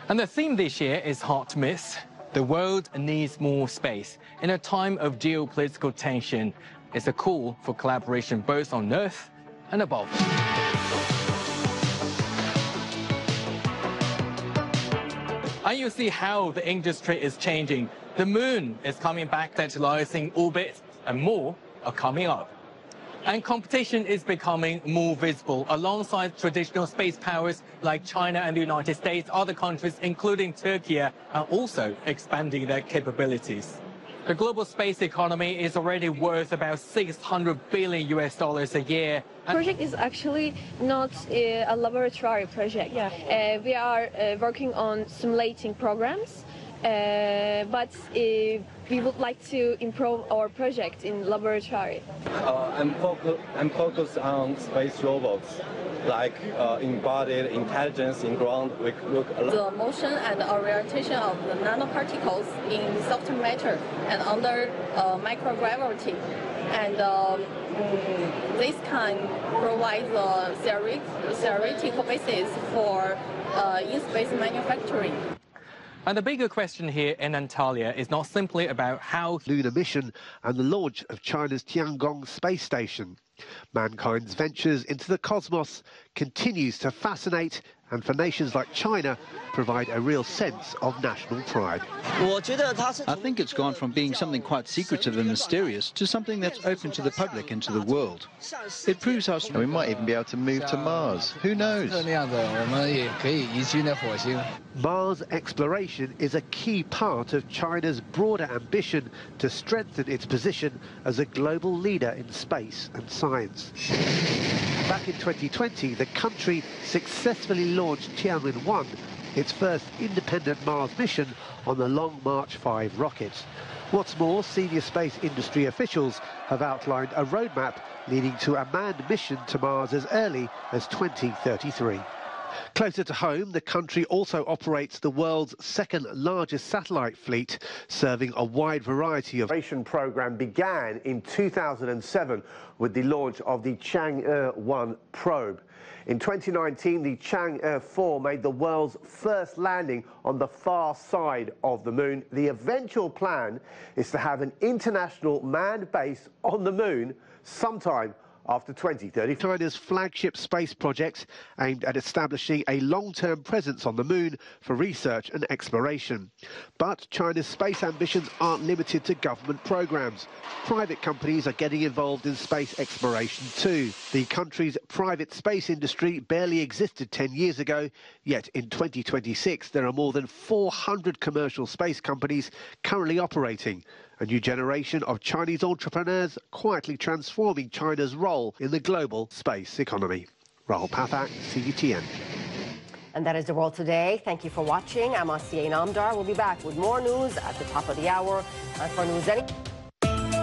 And the theme this year is hard to miss. The world needs more space. In a time of geopolitical tension, it's a call for collaboration both on Earth and above. And you see how the industry is changing. The moon is coming back, stabilizing orbit, and more are coming up. And competition is becoming more visible. Alongside traditional space powers like China and the United States, other countries, including Turkey, are also expanding their capabilities. The global space economy is already worth about $600 billion a year. The project is actually not a laboratory project. We are working on simulating programs, but we would like to improve our project in laboratory. I'm focused on space robots, like embodied intelligence in ground. We look the motion and orientation of the nanoparticles in soft matter and under microgravity, and this can provide the theoretical basis for in-space manufacturing. And the bigger question here in Antalya is not simply about how lunar mission and the launch of China's Tiangong space station. Mankind's ventures into the cosmos continues to fascinate, and for nations like China, provide a real sense of national pride. I think it's gone from being something quite secretive and mysterious to something that's open to the public and to the world. It proves how strong. We might even be able to move to Mars. Who knows? Mars exploration is a key part of China's broader ambition to strengthen its position as a global leader in space and science. Back in 2020, the country successfully launched Tianwen-1, its first independent Mars mission on the Long March 5 rocket. What's more, senior space industry officials have outlined a roadmap leading to a manned mission to Mars as early as 2033. Closer to home, the country also operates the world's second largest satellite fleet, serving a wide variety of... The exploration program began in 2007 with the launch of the Chang'e-1 probe. In 2019, the Chang'e 4 made the world's first landing on the far side of the moon. The eventual plan is to have an international manned base on the moon sometime after 2030. China's flagship space project aimed at establishing a long-term presence on the moon for research and exploration. But China's space ambitions aren't limited to government programs. Private companies are getting involved in space exploration too. The country's private space industry barely existed 10 years ago, yet in 2026 there are more than 400 commercial space companies currently operating. A new generation of Chinese entrepreneurs quietly transforming China's role in the global space economy. Rahul Pathak, CGTN. And that is the world today. Thank you for watching. I'm Asiya Inamdar. We'll be back with more news at the top of the hour. And for News Any...